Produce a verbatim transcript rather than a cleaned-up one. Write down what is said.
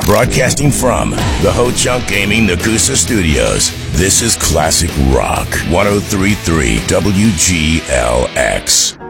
Broadcasting from the Ho-Chunk Gaming Nakusa Studios, this is Classic Rock one oh three point three W G L X.